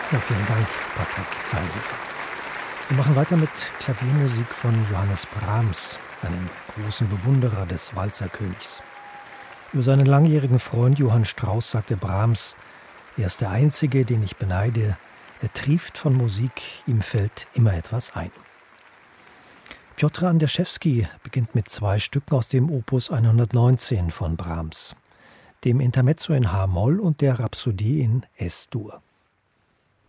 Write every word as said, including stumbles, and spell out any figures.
Ja, vielen Dank, Patrick Zeilhofer. Wir machen weiter mit Klaviermusik von Johannes Brahms, einem großen Bewunderer des Walzerkönigs. Über seinen langjährigen Freund Johann Strauss sagte Brahms: Er ist der Einzige, den ich beneide. Er trieft von Musik, ihm fällt immer etwas ein. Piotr Anderszewski beginnt mit zwei Stücken aus dem Opus hundertneunzehn von Brahms, dem Intermezzo in H-Moll und der Rhapsodie in Es-Dur.